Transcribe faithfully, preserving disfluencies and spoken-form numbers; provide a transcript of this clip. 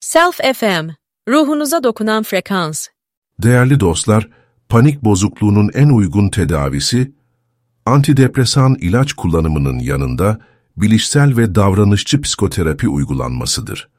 Self F M, ruhunuza dokunan frekans. Değerli dostlar, panik bozukluğunun en uygun tedavisi, antidepresan ilaç kullanımının yanında bilişsel ve davranışçı psikoterapi uygulanmasıdır.